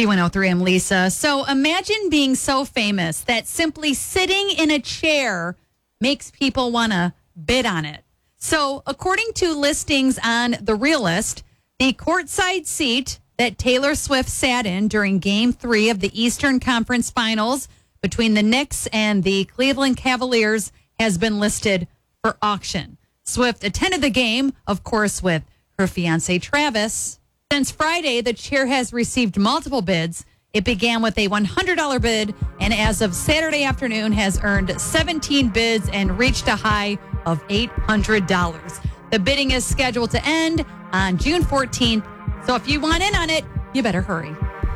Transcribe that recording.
B103, I'm Lisa. So imagine being so famous that simply sitting in a chair makes people want to bid on it. So according to listings on The Realist, the courtside seat that Taylor Swift sat in during Game 3 of the Eastern Conference Finals between the Knicks and the Cleveland Cavaliers has been listed for auction. Swift attended the game, of course, with her fiancé Travis. Since Friday, the chair has received multiple bids. It began with a $100 bid, and as of Saturday afternoon, has earned 17 bids and reached a high of $800. The bidding is scheduled to end on June 14th. So if you want in on it, you better hurry.